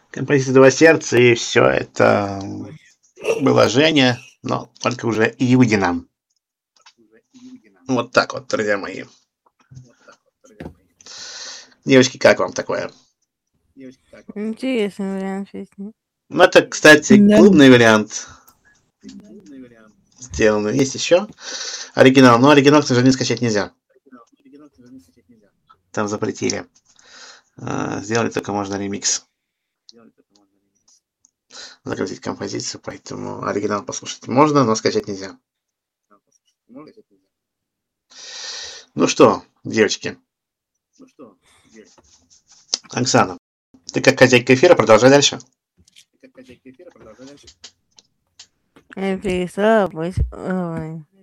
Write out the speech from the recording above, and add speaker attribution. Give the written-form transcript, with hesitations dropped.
Speaker 1: Композиция «Два сердца», и все это была Женя, но только уже Юдина. Вот так вот, друзья мои. Девочки, как вам такое?
Speaker 2: Интересный вариант песни.
Speaker 1: Ну, это, кстати,
Speaker 2: Да.
Speaker 1: клубный вариант сделан. Есть еще оригинал, но оригинал, к сожалению, скачать нельзя. Там запретили. Сделали только можно ремикс. Загрузить композицию, поэтому оригинал послушать можно, но скачать нельзя. Ну что, девочки. Оксана, ты как хозяйка эфира, продолжай дальше.
Speaker 2: Я перестала быть... Ой.